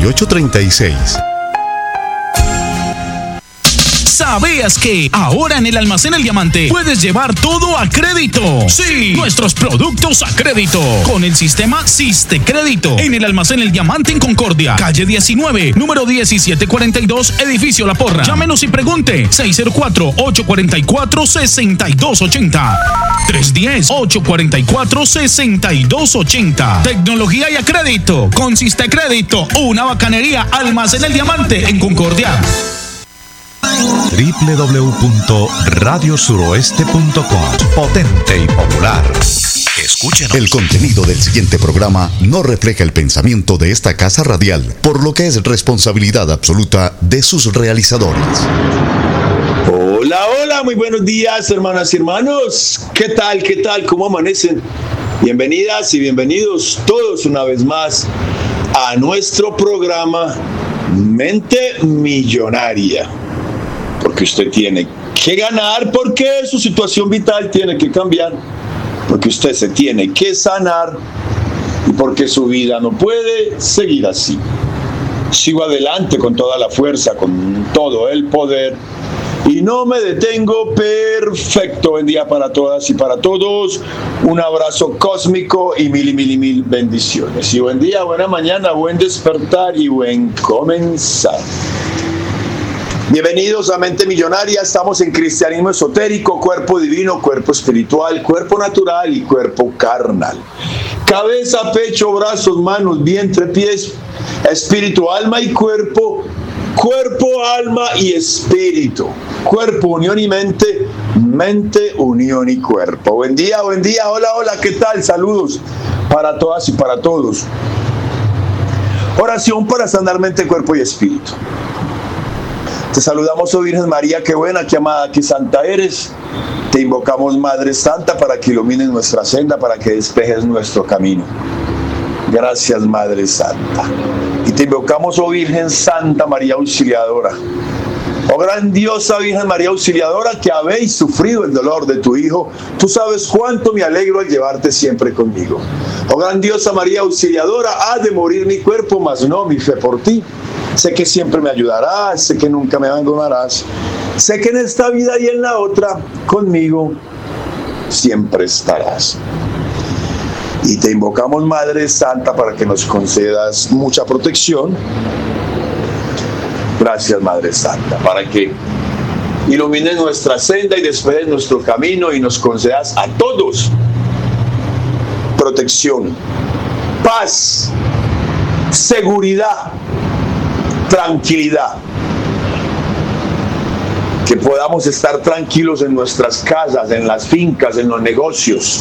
3836. ¿Sabías que ahora en el Almacén El Diamante puedes llevar todo a crédito? Sí, nuestros productos a crédito con el sistema Siste Crédito en el Almacén El Diamante en Concordia, calle 19, número 1742, edificio La Porra. Llámenos y pregunte 604-844-6280. 310-844-6280. Tecnología y a crédito con Siste Crédito, una bacanería. Almacén El Diamante en Concordia. www.radiosuroeste.com. Potente y popular. Escúchenos. El contenido del siguiente programa no refleja el pensamiento de esta casa radial, por lo que es responsabilidad absoluta de sus realizadores. Hola, hola, muy buenos días, hermanas y hermanos. ¿Qué tal? ¿Qué tal? ¿Cómo amanecen? Bienvenidas y bienvenidos todos una vez más a nuestro programa Mente Millonaria. Porque usted tiene que ganar, porque su situación vital tiene que cambiar, porque usted se tiene que sanar y porque su vida no puede seguir así. Sigo adelante con toda la fuerza, con todo el poder y no me detengo. Perfecto. Buen día para todas y para todos. Un abrazo cósmico y mil bendiciones. Y buen día, buena mañana, buen despertar y buen comenzar. Bienvenidos a Mente Millonaria. Estamos en cristianismo esotérico, cuerpo divino, cuerpo espiritual, cuerpo natural y cuerpo carnal. Cabeza, pecho, brazos, manos, vientre, pies, espíritu, alma y cuerpo. Cuerpo, alma y espíritu. Cuerpo, unión y mente. Mente, unión y cuerpo. Buen día, hola, ¿qué tal? Saludos para todas y para todos. Oración para sanar mente, cuerpo y espíritu. Te saludamos, oh Virgen María, qué buena, qué amada, qué santa eres. Te invocamos, Madre Santa, para que ilumines nuestra senda, para que despejes nuestro camino. Gracias, Madre Santa. Y te invocamos, oh Virgen Santa María Auxiliadora. Oh grandiosa Virgen María Auxiliadora, que habéis sufrido el dolor de tu Hijo, tú sabes cuánto me alegro al llevarte siempre conmigo. Oh grandiosa María Auxiliadora, ha de morir mi cuerpo, mas no mi fe por ti. Sé que siempre me ayudarás, sé que nunca me abandonarás. Sé que en esta vida y en la otra, conmigo siempre estarás. Y te invocamos, Madre Santa, para que nos concedas mucha protección. Gracias, Madre Santa, para que ilumines nuestra senda y despejes nuestro camino y nos concedas a todos protección, paz, seguridad, tranquilidad, que podamos estar tranquilos en nuestras casas, en las fincas, en los negocios,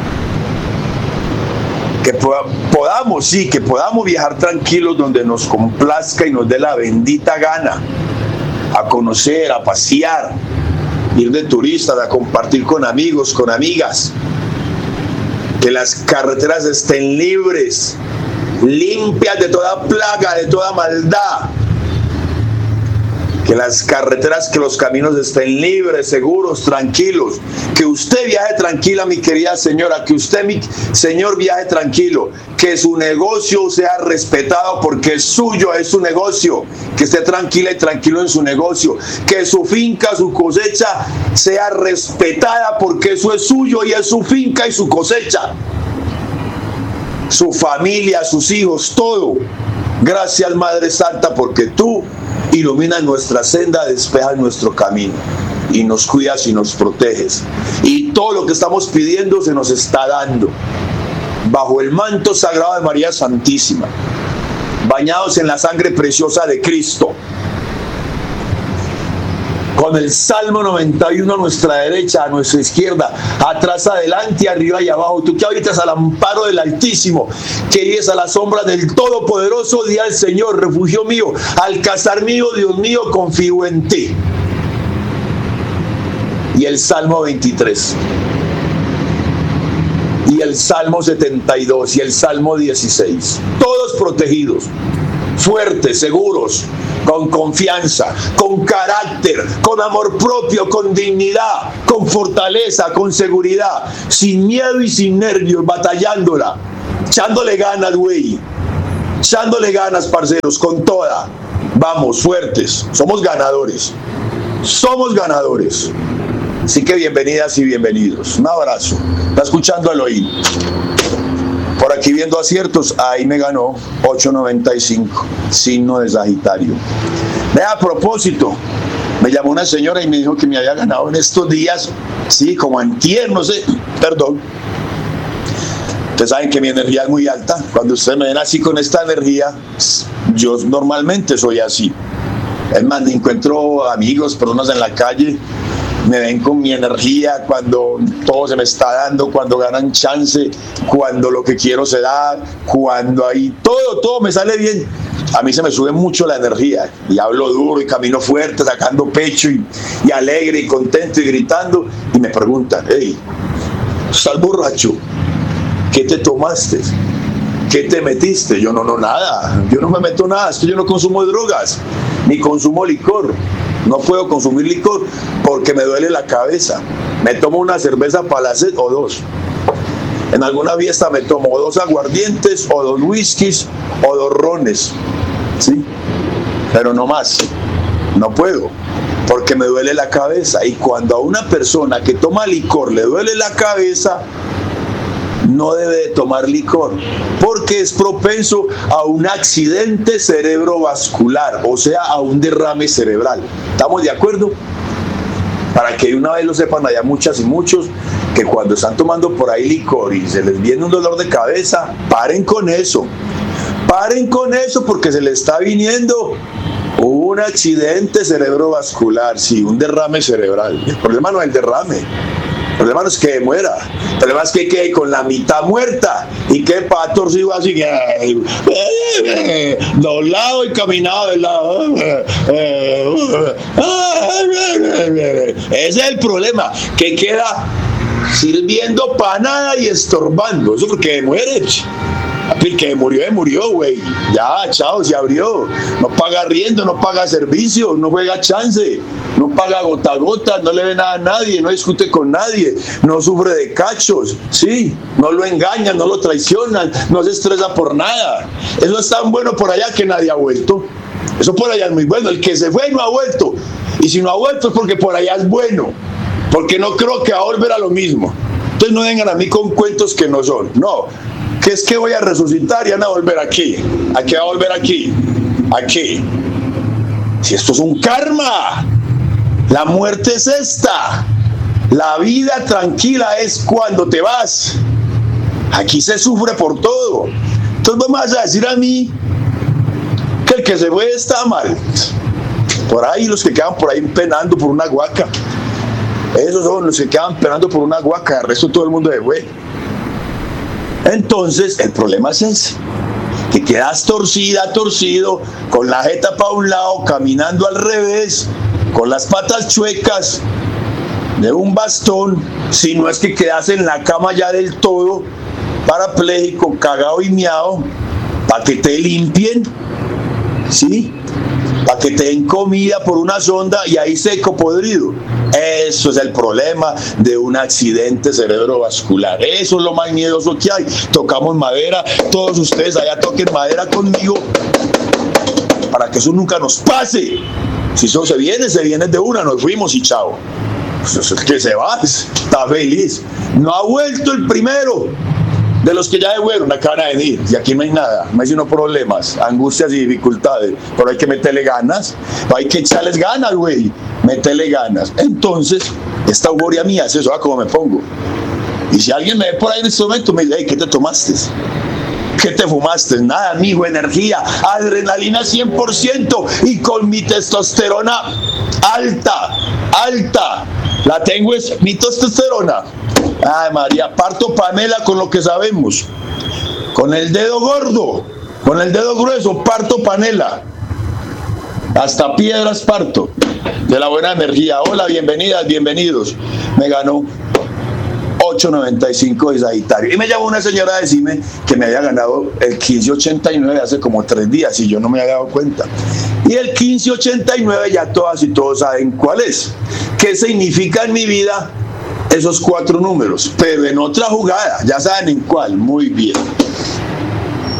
que podamos viajar tranquilos donde nos complazca y nos dé la bendita gana, a conocer, a pasear, ir de turistas, a compartir con amigos, con amigas, que las carreteras estén libres, limpias de toda plaga, de toda maldad. Que las carreteras, que los caminos estén libres, seguros, tranquilos. Que usted viaje tranquila, mi querida señora. Que usted, mi señor, viaje tranquilo. Que su negocio sea respetado porque es suyo, es su negocio. Que esté tranquila y tranquilo en su negocio. Que su finca, su cosecha sea respetada porque eso es suyo y es su finca y su cosecha. Su familia, sus hijos, todo. Gracias, Madre Santa, porque tú iluminas nuestra senda, despejas nuestro camino y nos cuidas y nos proteges. Y todo lo que estamos pidiendo se nos está dando bajo el manto sagrado de María Santísima, bañados en la sangre preciosa de Cristo, con el Salmo 91 a nuestra derecha, a nuestra izquierda, atrás, adelante, arriba y abajo. Tú que habitas al amparo del Altísimo, que vives a la sombra del Todopoderoso, di al Señor, refugio mío, alcázar mío, Dios mío, confío en ti. Y el Salmo 23, y el Salmo 72, y el Salmo 16, todos protegidos, fuertes, seguros, con confianza, con carácter, con amor propio, con dignidad, con fortaleza, con seguridad, sin miedo y sin nervios, batallándola, echándole ganas, güey. echándole ganas, parceros, con toda. Vamos, fuertes, somos ganadores. Así que bienvenidas y bienvenidos. Un abrazo. Está escuchando Elohim. Por aquí viendo aciertos, ahí me ganó 895, signo de Sagitario. A propósito, me llamó una señora y me dijo que me había ganado en estos días, sí, como antier, no sé, perdón. Ustedes saben que mi energía es muy alta. Cuando ustedes me ven así con esta energía, yo normalmente soy así. Es más, encuentro amigos, personas en la calle, me ven con mi energía cuando todo se me está dando, cuando ganan chance, cuando lo que quiero se da, cuando ahí todo me sale bien. A mí se me sube mucho la energía y hablo duro y camino fuerte, sacando pecho y alegre y contento y gritando. Y me preguntan, hey, ¿estás borracho? ¿Qué te tomaste? ¿Qué te metiste? Yo no, nada. Yo no me meto nada. Es que yo no consumo drogas, ni consumo licor. No puedo consumir licor porque me duele la cabeza. Me tomo una cerveza para la sed o dos. En alguna fiesta me tomo 2 aguardientes o 2 whiskies o 2 rones. ¿Sí? Pero no más. No puedo porque me duele la cabeza. Y cuando a una persona que toma licor le duele la cabeza, no debe de tomar licor porque es propenso a un accidente cerebrovascular, o sea, a un derrame cerebral. ¿Estamos de acuerdo? Para que de una vez lo sepan allá muchas y muchos, que cuando están tomando por ahí licor y se les viene un dolor de cabeza, paren con eso porque se les está viniendo un accidente cerebrovascular, sí, un derrame cerebral. El problema no es el derrame. El problema no es que muera, el problema es que quede con la mitad muerta y que para torcido así, doblado y caminado de lado. Ese es el problema, que queda sirviendo para nada y estorbando. Eso porque muere. El que murió, güey. Ya, chao, se abrió. No paga arriendo, no paga servicio, no juega chance, no paga gota a gota, no le ve nada a nadie, no discute con nadie, no sufre de cachos, sí, no lo engañan, no lo traicionan, no se estresa por nada. Eso es tan bueno por allá que nadie ha vuelto. Eso por allá es muy bueno. El que se fue no ha vuelto. Y si no ha vuelto es porque por allá es bueno. Porque no creo que va a volver a lo mismo. Entonces no vengan a mí con cuentos que no son. No. Que es que voy a resucitar y van a volver aquí. ¿A qué va a volver aquí? Aquí. Si esto es un karma. La muerte es esta. La vida tranquila es cuando te vas. Aquí se sufre por todo. Entonces me vas a decir a mí que el que se fue está mal. Por ahí los que quedan por ahí penando por una guaca. Esos son los que quedan penando por una guaca. El resto todo el mundo se fue. Entonces el problema es ese, que quedas torcido, con la jeta para un lado, caminando al revés, con las patas chuecas, de un bastón, si no es que quedas en la cama ya del todo, parapléjico, cagado y miado, para que te limpien, ¿sí? Para que te den comida por una sonda y ahí seco, podrido. Eso es el problema de un accidente cerebrovascular. Eso es lo más miedoso que hay. Tocamos madera, todos ustedes allá toquen madera conmigo para que eso nunca nos pase. Si eso se viene de una, nos fuimos y chao. Pues el que se va está feliz. No ha vuelto el primero de los que ya se fueron, acaban de venir, y aquí no hay nada, no hay sino problemas, angustias y dificultades, pero hay que meterle ganas, hay que echarles ganas, güey, meterle ganas. Entonces, esta euforia mía es eso, como me pongo. Y si alguien me ve por ahí en este momento, me dice, hey, ¿qué te tomaste? ¿Qué te fumaste? Nada, mijo, energía, adrenalina 100% y con mi testosterona alta. La tengo es mi testosterona. Ay, María, parto panela con lo que sabemos. Con el dedo gordo, con el dedo grueso, parto panela. Hasta piedras parto. De la buena energía. Hola, bienvenidas, bienvenidos. Me ganó 895 de Sagitario. Y me llamó una señora a decirme que me había ganado el 1589 hace como 3 días y yo no me había dado cuenta. Y el 1589 ya todas y todos saben cuál es. ¿Qué significa en mi vida esos 4 números? Pero en otra jugada, ya saben en cuál. Muy bien.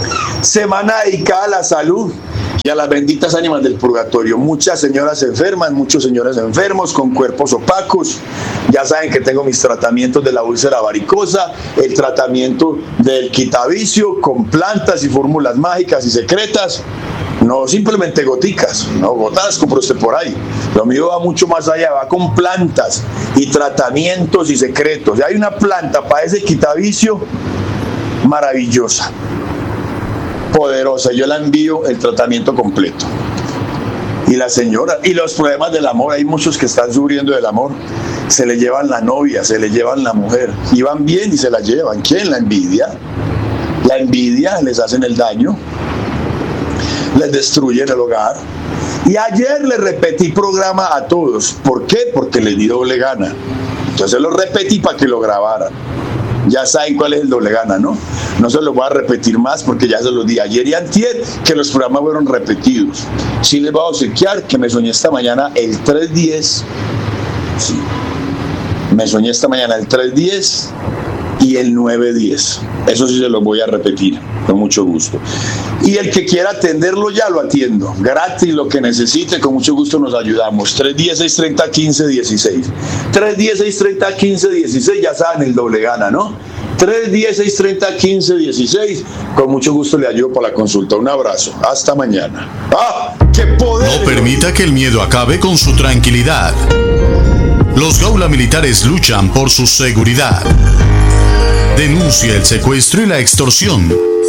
Semana dedicada a la salud y a las benditas ánimas del purgatorio. Muchas señoras enfermas, muchos señores enfermos con cuerpos opacos. Ya saben que tengo mis tratamientos de la úlcera varicosa, el tratamiento del quitavicio con plantas y fórmulas mágicas y secretas. No simplemente goticas, no gotas compra usted por ahí. Lo mío va mucho más allá, va con plantas y tratamientos y secretos. Y hay una planta para ese quitavicio maravillosa, poderosa. Yo la envío el tratamiento completo. Y la señora, y los problemas del amor, hay muchos que están sufriendo del amor. Se le llevan la novia, se le llevan la mujer. Y van bien y se la llevan. ¿Quién? La envidia. La envidia, les hacen el daño. Les destruyen el hogar. Y ayer le repetí programa a todos. ¿Por qué? Porque le di doble gana. Entonces lo repetí para que lo grabaran. Ya saben cuál es el doble gana, ¿no? No se lo voy a repetir más porque ya se los di ayer y antier que los programas fueron repetidos. Sí les voy a obsequiar que me soñé esta mañana el 310. Sí. Me soñé esta mañana el 310 y el 910. Eso sí se los voy a repetir, con mucho gusto. Y el que quiera atenderlo ya lo atiendo. Gratis, lo que necesite, con mucho gusto nos ayudamos. 310-630-1516. 310-630-1516, ya saben el doble gana, ¿no? 310-630-1516. Con mucho gusto le ayudo para la consulta. Un abrazo. Hasta mañana. ¡Ah! ¡Qué poder! No permita que el miedo acabe con su tranquilidad. Los Gaula Militares luchan por su seguridad. Denuncia el secuestro y la extorsión.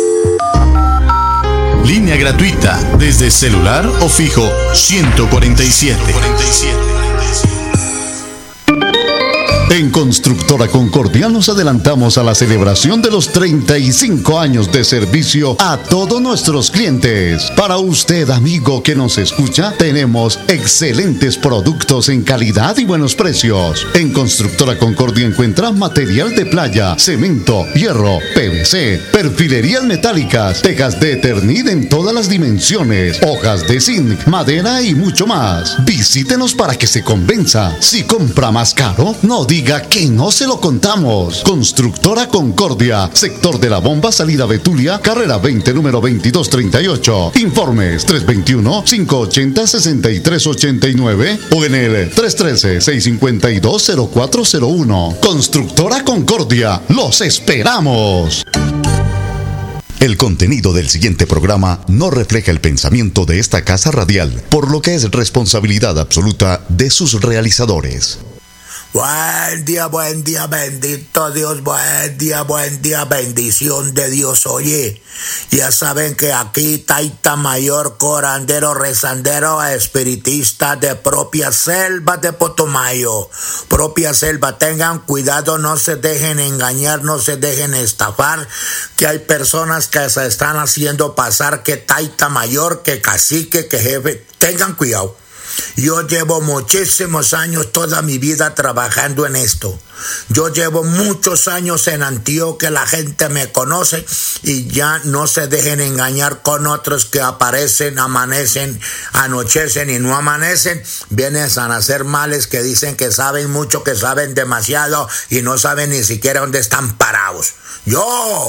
Línea gratuita desde celular o fijo 147. En Constructora Concordia nos adelantamos a la celebración de los 35 años de servicio a todos nuestros clientes. Para usted, amigo que nos escucha, tenemos excelentes productos en calidad y buenos precios. En Constructora Concordia encuentra material de playa, cemento, hierro, PVC, perfilerías metálicas, tejas de Eternit en todas las dimensiones, hojas de zinc, madera y mucho más. Visítenos para que se convenza. Si compra más caro, no diga que no se lo contamos. Constructora Concordia, sector de la Bomba, salida Betulia, carrera 20, número 2238. Informes 321-580-6389 o en el 313-652-0401. Constructora Concordia, los esperamos. El contenido del siguiente programa no refleja el pensamiento de esta casa radial, por lo que es responsabilidad absoluta de sus realizadores. Buen día, bendito Dios, buen día, bendición de Dios. Oye, ya saben que aquí Taita Mayor, curandero, rezandero, espiritista de propia selva de Putumayo. Propia selva, tengan cuidado, no se dejen engañar, no se dejen estafar, que hay personas que se están haciendo pasar que Taita Mayor, que cacique, que jefe. Tengan cuidado. Yo llevo muchísimos años, toda mi vida trabajando en esto. Yo llevo muchos años en Antioquia, la gente me conoce y ya no se dejen engañar con otros que aparecen, amanecen, anochecen y no amanecen. Vienen a hacer males que dicen que saben mucho, que saben demasiado y no saben ni siquiera dónde están parados. Yo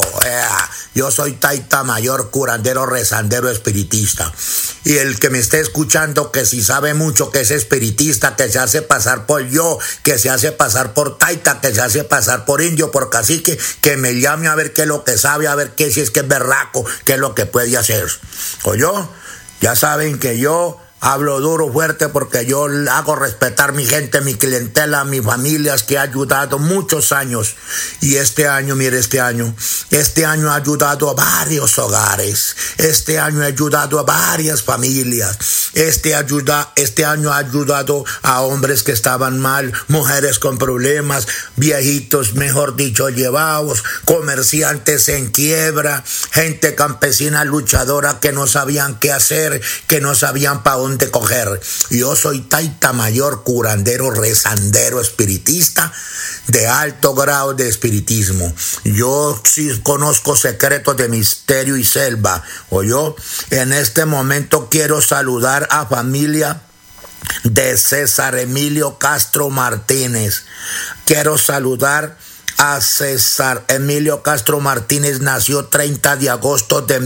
soy Taita Mayor, curandero, rezandero, espiritista. Y el que me esté escuchando que si sabe mucho, que es espiritista, que se hace pasar por yo, que se hace pasar por Taita, que se hace pasar por indio, por cacique, que me llame a ver qué es lo que sabe, a ver qué si es que es berraco, qué es lo que puede hacer. O yo, ya saben que yo hablo duro, fuerte, porque yo hago respetar mi gente, mi clientela, mis familias que ha ayudado muchos años. Y este año, mire, este año ha ayudado a varios hogares. Este año ha ayudado a varias familias. Este año ha ayudado a hombres que estaban mal, mujeres con problemas, viejitos, mejor dicho, llevados, comerciantes en quiebra, gente campesina luchadora que no sabían qué hacer, que no sabían para dónde coger. Yo soy Taita Mayor, curandero, rezandero, espiritista de alto grado de espiritismo. Yo sí conozco secretos de misterio y selva. O yo en este momento quiero saludar a familia de César Emilio Castro Martínez. Quiero saludar a César Emilio Castro Martínez, nació 30 de agosto de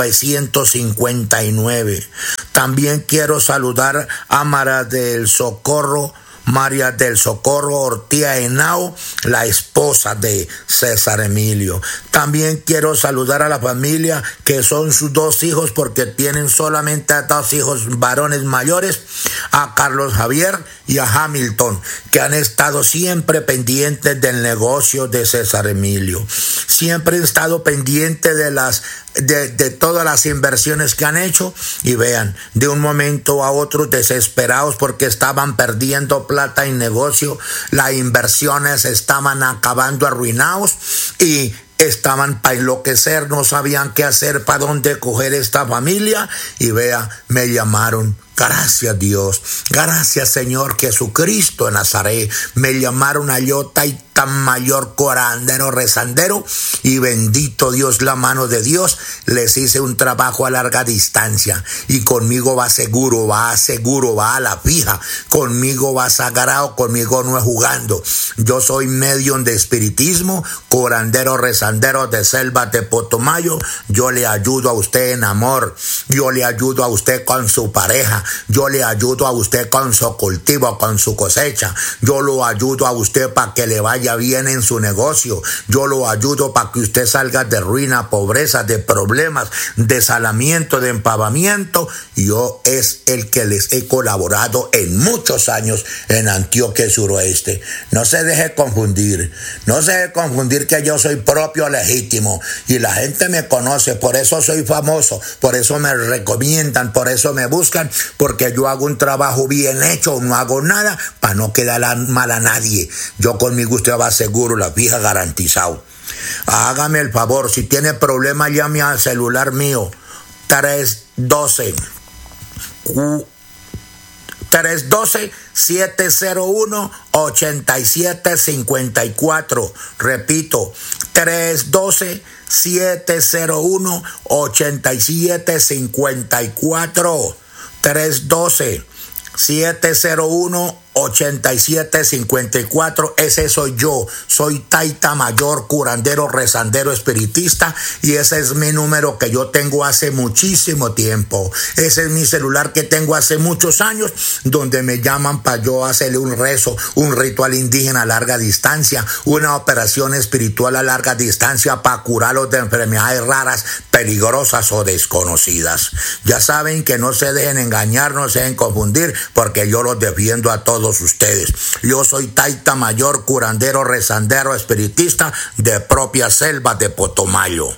1959. También quiero saludar a María del Socorro Ortía Henao, la esposa de César Emilio. También quiero saludar a la familia que son sus 2 hijos, porque tienen solamente a 2 hijos varones mayores, a Carlos Javier y a Hamilton, que han estado siempre pendientes del negocio de César Emilio. Siempre han estado pendientes de todas las inversiones que han hecho, y vean, de un momento a otro desesperados porque estaban perdiendo plata en negocio, las inversiones estaban acabando, arruinados, y estaban para enloquecer, no sabían qué hacer, para dónde coger esta familia, y vea, me llamaron. Gracias Dios, gracias Señor Jesucristo de Nazaret, me llamaron a yo, Taita Mayor Curandero Rezandero, y bendito Dios, la mano de Dios, les hice un trabajo a larga distancia, y conmigo va seguro, va a la fija, conmigo va sagrado, conmigo no es jugando. Yo soy medium de espiritismo, curandero rezandero de Selva de Potomayo. Yo le ayudo a usted en amor, yo le ayudo a usted con su pareja, yo le ayudo a usted con su cultivo, con su cosecha, yo lo ayudo a usted para que le vaya bien en su negocio, yo lo ayudo para que usted salga de ruina, pobreza, de problemas, de salamiento, de empavamiento. Yo es el que les he colaborado en muchos años en Antioquia Suroeste. No se deje confundir, que yo soy propio legítimo, y la gente me conoce, por eso soy famoso, por eso me recomiendan, por eso me buscan, porque yo hago un trabajo bien hecho, no hago nada para no quedar mal a nadie. Yo conmigo usted va seguro, la fija garantizado. Hágame el favor, si tiene problema llame al celular mío, 312-701-8754. Repito, 312-701-8754. 312-701-8754. Ese soy yo, soy Taita Mayor, curandero, rezandero, espiritista, y ese es mi número que yo tengo hace muchísimo tiempo. Ese es mi celular que tengo hace muchos años, donde me llaman para yo hacerle un rezo, un ritual indígena a larga distancia, una operación espiritual a larga distancia para curarlos de enfermedades raras, peligrosas o desconocidas. Ya saben que no se dejen engañar, no se dejen confundir, porque yo los defiendo a todos ustedes. Yo soy Taita Mayor, curandero, rezandero, espiritista de propia Selva de Potomayo.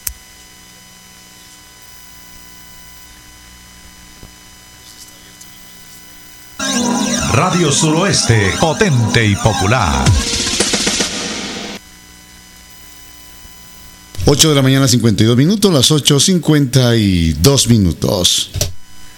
Radio Suroeste, potente y popular. 8 de la mañana, 52 minutos, las 8:52 minutos.